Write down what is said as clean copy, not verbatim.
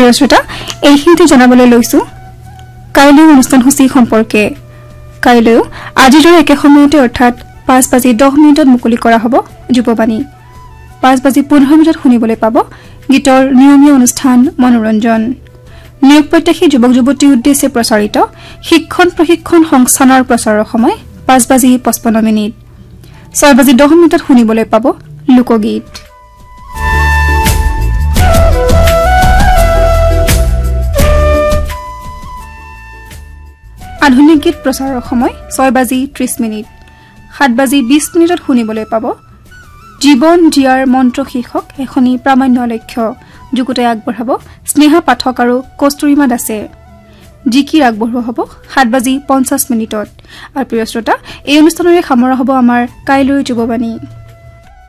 প্ৰিয় শ্ৰোতা এইখিনিতে জনাবলৈ লৈছো কাইলৈ অনুষ্ঠানসূচী সম্পৰ্কে কাইলৈ আজিৰ একে সময়তে অৰ্থাৎ 5:10 মুকলি কৰা হ'ব যুৱবাণী 5:15 শুনিবলৈ পাব গীতৰ নিয়মীয়া অনুষ্ঠান মনোৰঞ্জন নিয়োগ প্ৰত্যাশী যুৱক যুৱতীৰ উদ্দেশ্যে প্ৰচাৰিত শিক্ষণ প্ৰশিক্ষণ সংস্থানৰ প্ৰচাৰৰ সময় 5:55 6:10 শুনিবলৈ পাব লোকগীত আধুনিক গীত প্ৰচাৰৰ সময় 6:30 7:20 শুনিবলৈ পাব জীবন জিয়াৰ মন্ত্ৰ শীৰ্ষক এখনি প্ৰামাণ্য লক্ষ্য যুগুতাই আগবঢ়াব স্নেহা পাঠক আৰু কস্তুৰিমা দাসে জিকিৰ আগবঢ়োৱা হ'ব 7:50 আৰু প্ৰিয় শ্ৰোতা এই অনুষ্ঠানৰে সামৰা হ'ব আমাৰ কাইলৈৰ যুৱবাণী